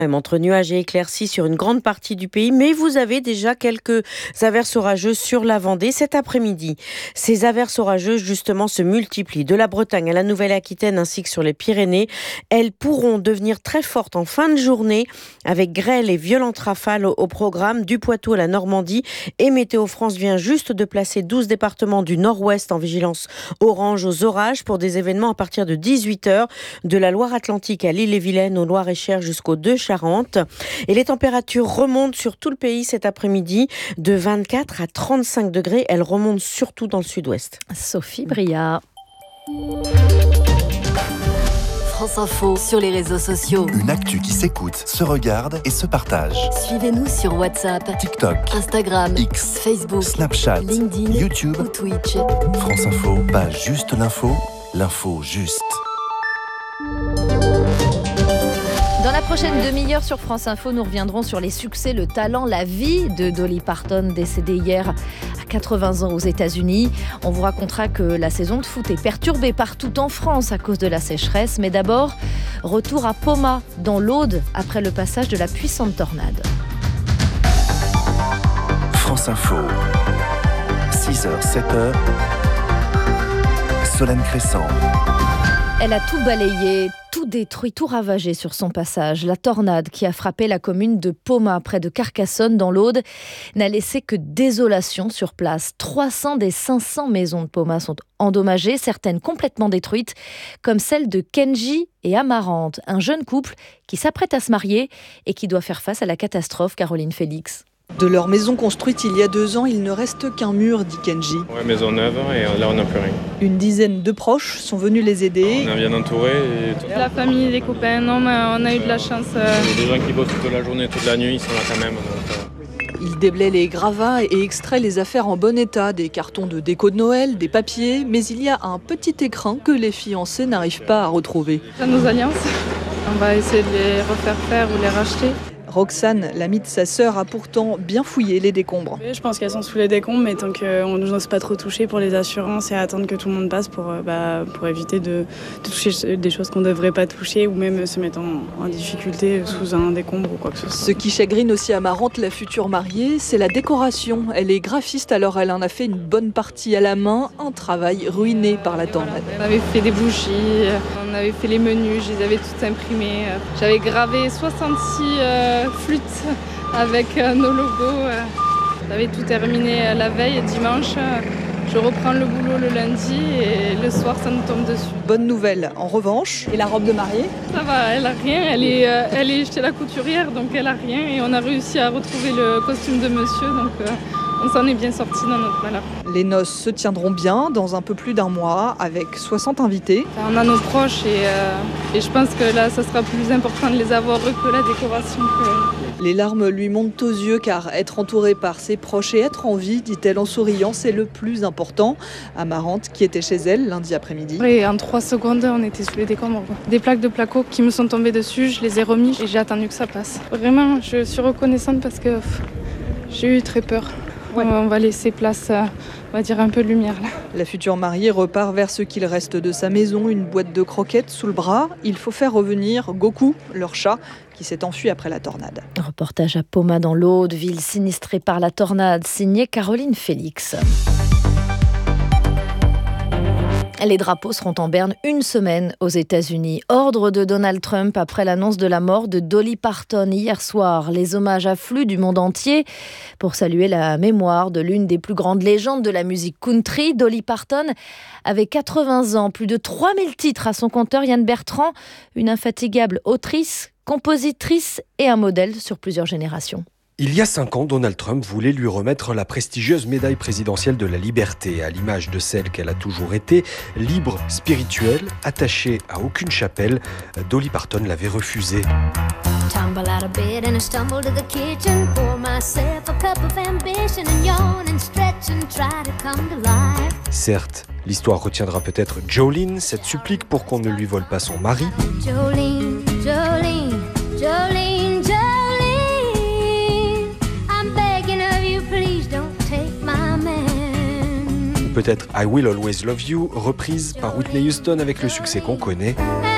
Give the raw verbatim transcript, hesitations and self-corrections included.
Même entre nuages et éclaircies sur une grande partie du pays, mais vous avez déjà quelques averses orageuses sur la Vendée cet après-midi. Ces averses orageuses, justement, se multiplient de la Bretagne à la Nouvelle-Aquitaine ainsi que sur les Pyrénées. Elles pourront devenir très fortes en fin de journée avec grêle et violentes rafales au programme du Poitou à la Normandie. Et Météo France vient juste de placer douze départements du Nord-Ouest en vigilance orange aux orages pour des événements à partir de dix-huit heures, de la Loire-Atlantique à l'Île-et-Vilaine, au Loir-et-Cher jusqu'aux deux Charente. Et les températures remontent sur tout le pays cet après-midi de vingt-quatre à trente-cinq degrés. Elles remontent surtout dans le sud-ouest. Sophie Briard. France Info sur les réseaux sociaux. Une actu qui s'écoute, se regarde et se partage. Suivez-nous sur WhatsApp, TikTok, Instagram, X, Facebook, Snapchat, LinkedIn, YouTube ou Twitch. France Info, pas juste l'info, l'info juste. Dans la prochaine demi-heure sur France Info, nous reviendrons sur les succès, le talent, la vie de Dolly Parton, décédée hier à quatre-vingts ans aux États-Unis. On vous racontera que la saison de foot est perturbée partout en France à cause de la sécheresse. Mais d'abord, retour à Poma, dans l'Aude, après le passage de la puissante tornade. France Info, six heures, sept heures, Solène Crescent. Elle a tout balayé, tout détruit, tout ravagé sur son passage. La tornade qui a frappé la commune de Poma, près de Carcassonne, dans l'Aude, n'a laissé que désolation sur place. trois cents des cinq cents maisons de Poma sont endommagées, certaines complètement détruites, comme celle de Kenji et Amarante, un jeune couple qui s'apprête à se marier et qui doit faire face à la catastrophe. Caroline Félix. De leur maison construite il y a deux ans, il ne reste qu'un mur, dit Kenji. Ouais, maison neuve, et là on n'a plus rien. Une dizaine de proches sont venus les aider. On est bien entouré. Et... La famille, les copains, non, mais on a eu de la chance. Euh... Il y a des gens qui bossent toute la journée, toute la nuit, ils sont là quand même. Donc, euh... Il déblaie les gravats et extrait les affaires en bon état, des cartons de déco de Noël, des papiers, mais il y a un petit écrin que les fiancés n'arrivent pas à retrouver. C'est nos alliances. On va essayer de les refaire faire ou les racheter. Roxane, l'amie de sa sœur, a pourtant bien fouillé les décombres. Oui, je pense qu'elles sont sous les décombres, mais tant qu'on n'ose pas trop toucher pour les assurances et attendre que tout le monde passe pour, bah, pour éviter de, de toucher des choses qu'on ne devrait pas toucher ou même se mettre en, en difficulté sous un décombre ou quoi que ce soit. Ce qui chagrine aussi Amarante, la future mariée, c'est la décoration. Elle est graphiste, alors elle en a fait une bonne partie à la main, un travail ruiné par la tornade. On avait fait des bougies, on avait fait les menus, je les avais toutes imprimées. J'avais gravé soixante-six... Euh, flûte avec euh, nos logos. Euh. J'avais tout terminé la veille, dimanche. Je reprends le boulot le lundi et le soir, ça nous tombe dessus. Bonne nouvelle, en revanche. Et la robe de mariée ? Ça va, elle a rien. Elle est, euh, elle est chez la couturière, donc elle a rien. Et on a réussi à retrouver le costume de monsieur, donc euh, on s'en est bien sorti dans notre malheur. Les noces se tiendront bien dans un peu plus d'un mois avec soixante invités. On a nos proches et, euh, et je pense que là, ça sera plus important de les avoir eux que la décoration. Que... Les larmes lui montent aux yeux car être entourée par ses proches et être en vie, dit-elle en souriant, c'est le plus important. Amarante, qui était chez elle lundi après-midi. Et en trois secondes, on était sous les décombres. Des plaques de placo qui me sont tombées dessus, je les ai remis et j'ai attendu que ça passe. Vraiment, je suis reconnaissante parce que pff, j'ai eu très peur. Ouais. On va laisser place à, on va dire, un peu de lumière là. La future mariée repart vers ce qu'il reste de sa maison, une boîte de croquettes sous le bras. Il faut faire revenir Goku, leur chat, qui s'est enfui après la tornade. Reportage à Poma dans l'Aude, ville sinistrée par la tornade, signé Caroline Félix. Les drapeaux seront en berne une semaine aux États-Unis. Ordre de Donald Trump après l'annonce de la mort de Dolly Parton hier soir. Les hommages affluent du monde entier pour saluer la mémoire de l'une des plus grandes légendes de la musique country. Dolly Parton avait quatre-vingts ans, plus de trois mille titres à son compteur. Yann Bertrand, une infatigable autrice, compositrice et un modèle sur plusieurs générations. Il y a cinq ans, Donald Trump voulait lui remettre la prestigieuse médaille présidentielle de la liberté, à l'image de celle qu'elle a toujours été, libre, spirituelle, attachée à aucune chapelle. Dolly Parton l'avait refusée. Certes, l'histoire retiendra peut-être Jolene, cette supplique pour qu'on ne lui vole pas son mari. Jolene, Jolene, Jolene, Jolene. Peut-être I Will Always Love You, reprise par Whitney Houston avec le succès qu'on connaît.